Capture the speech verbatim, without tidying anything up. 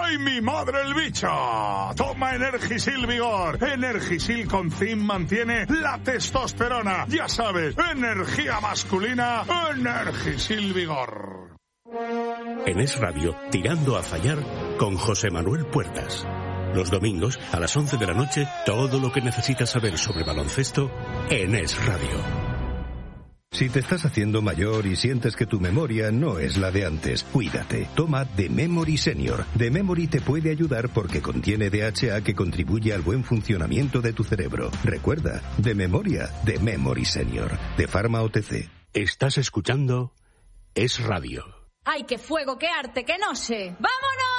¡Ay, mi madre el bicho! Toma Energisil Vigor. Energisil con zinc mantiene la testosterona. Ya sabes, energía masculina, Energisil Vigor. En Es Radio, Tirando a Fallar, con José Manuel Puertas. Los domingos, a las once de la noche, todo lo que necesitas saber sobre baloncesto en Es Radio. Si te estás haciendo mayor y sientes que tu memoria no es la de antes, cuídate. Toma The Memory Senior. The Memory te puede ayudar porque contiene D H A que contribuye al buen funcionamiento de tu cerebro. Recuerda, de memoria, The Memory Senior. De Pharma O T C. Estás escuchando Es Radio. ¡Ay, qué fuego, qué arte, qué no sé! ¡Vámonos!